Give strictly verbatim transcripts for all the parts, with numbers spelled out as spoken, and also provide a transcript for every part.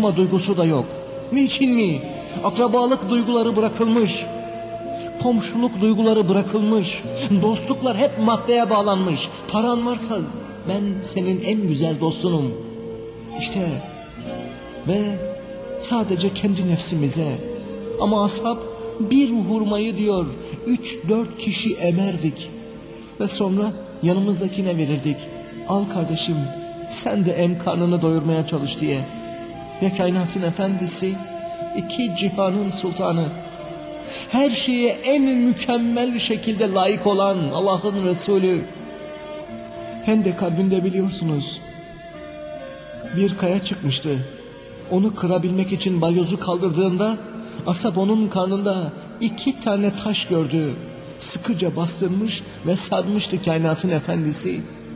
paylaşma duygusu da yok. Niçin mi? Akrabalık duyguları bırakılmış. Komşuluk duyguları bırakılmış. Dostluklar hep maddeye bağlanmış. Paran varsa ben senin en güzel dostunum. İşte ve sadece kendi nefsimize. Ama ashab bir hurmayı diyor üç dört kişi emerdik. Ve sonra yanımızdakine verirdik. Al kardeşim sen de em, karnını doyurmaya çalış diye. Ve kainatın efendisi, iki cihanın sultanı, her şeye en mükemmel şekilde layık olan Allah'ın Resulü, hem de kalbinde biliyorsunuz bir kaya çıkmıştı. Onu kırabilmek için balyozu kaldırdığında ashab onun karnında iki tane taş gördü. Sıkıca bastırmış ve sarmıştı kainatın efendisi.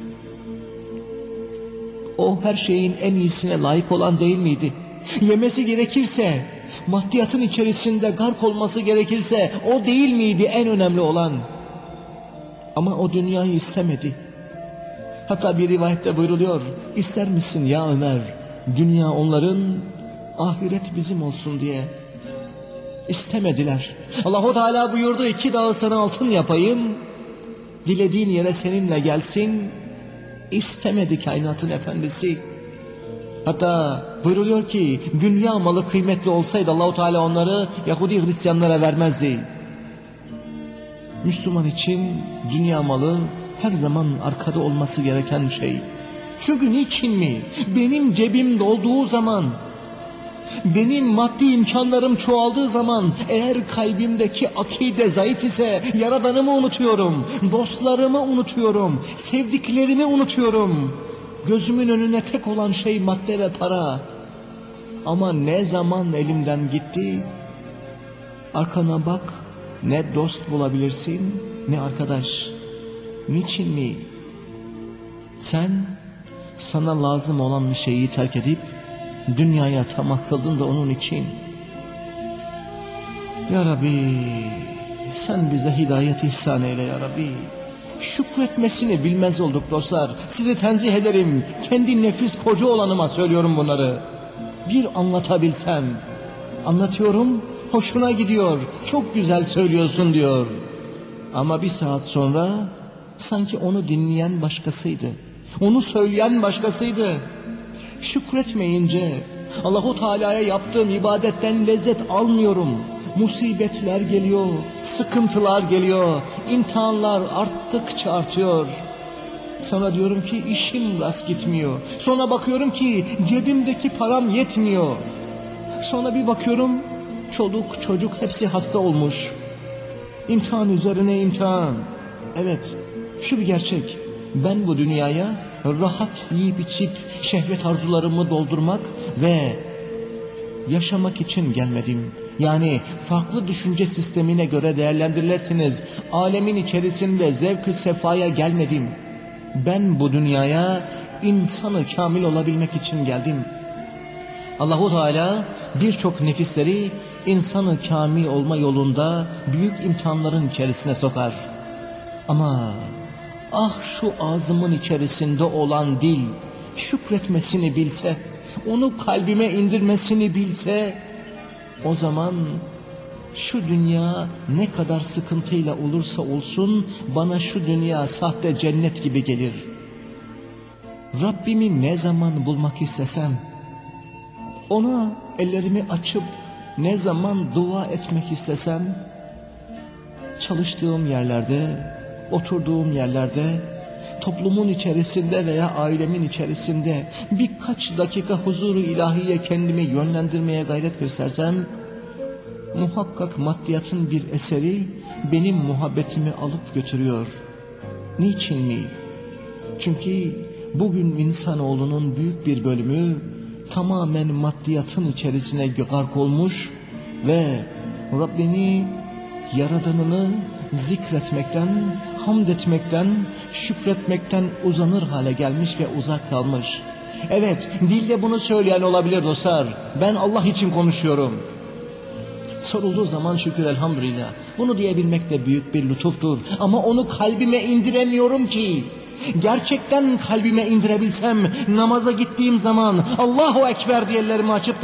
O her şeyin en iyisine layık olan değil miydi? Yemesi gerekirse, maddiyatın içerisinde gark olması gerekirse o değil miydi en önemli olan? Ama o dünyayı istemedi. Hatta bir rivayette buyruluyor, ister misin ya Ömer, dünya onların, ahiret bizim olsun diye. İstemediler. Allahu Teala buyurdu, iki dağı sana altın yapayım, dilediğin yere seninle gelsin. İstemedi kainatın efendisi. Hatta buyruluyor ki dünya malı kıymetli olsaydı Allahu Teala onları Yahudi Hristiyanlara vermezdi. Müslüman için dünya malı her zaman arkada olması gereken şey. Çünkü niçin mi? Benim cebim dolduğu zaman, benim maddi imkanlarım çoğaldığı zaman, eğer kalbimdeki akide zayıf ise Yaradanımı unutuyorum, dostlarımı unutuyorum, sevdiklerimi unutuyorum. Gözümün önüne tek olan şey madde ve para. Ama ne zaman elimden gitti, arkana bak, ne dost bulabilirsin, ne arkadaş. Niçin mi? Sen sana lazım olan bir şeyi terk edip dünyaya tamah kıldın da onun için. Ya Rabbi, sen bize hidayet ihsan eyle ya Rabbi. Şükretmesini bilmez olduk dostlar. Sizi tenzih ederim. Kendi nefis koca olanıma söylüyorum bunları. Bir anlatabilsem. Anlatıyorum, hoşuna gidiyor. Çok güzel söylüyorsun diyor. Ama bir saat sonra sanki onu dinleyen başkasıydı. Onu söyleyen başkasıydı. Şükretmeyince Allahu Teala'ya yaptığım ibadetten lezzet almıyorum. Musibetler geliyor, sıkıntılar geliyor, imtihanlar arttıkça artıyor. Sonra diyorum ki işim rast gitmiyor. Sonra bakıyorum ki cebimdeki param yetmiyor. Sonra bir bakıyorum çoluk çocuk hepsi hasta olmuş. İmtihan üzerine imtihan. Evet, şu bir gerçek. Ben bu dünyaya rahat yiyip içip şehvet arzularımı doldurmak ve yaşamak için gelmedim. Yani farklı düşünce sistemine göre değerlendirilersiniz. Alemin içerisinde zevk-ı sefaya gelmedim. Ben bu dünyaya insanı kamil olabilmek için geldim. Allahu Teala birçok nefisleri insanı kamil olma yolunda büyük imtihanların içerisine sokar. Ama ah şu ağzımın içerisinde olan dil şükretmesini bilse, onu kalbime indirmesini bilse, o zaman şu dünya ne kadar sıkıntıyla olursa olsun bana şu dünya sahte cennet gibi gelir. Rabbimi ne zaman bulmak istesem, ona ellerimi açıp ne zaman dua etmek istesem, çalıştığım yerlerde, oturduğum yerlerde, toplumun içerisinde veya ailemin içerisinde birkaç dakika huzuru ilahiye kendimi yönlendirmeye gayret göstersem, muhakkak maddiyatın bir eseri benim muhabbetimi alıp götürüyor. Niçin mi? Çünkü bugün insanoğlunun büyük bir bölümü tamamen maddiyatın içerisine gark olmuş ve Rabbini, Yaradanını zikretmekten, hamd etmekten, şükretmekten uzanır hale gelmiş ve uzak kalmış. Evet, dilde bunu söyleyen olabilir dostlar. Ben Allah için konuşuyorum. Sorulduğu zaman şükür elhamdülillah. Bunu diyebilmek de büyük bir lütuftur. Ama onu kalbime indiremiyorum ki. Gerçekten kalbime indirebilsem, namaza gittiğim zaman Allahu Ekber diye ellerimi açıp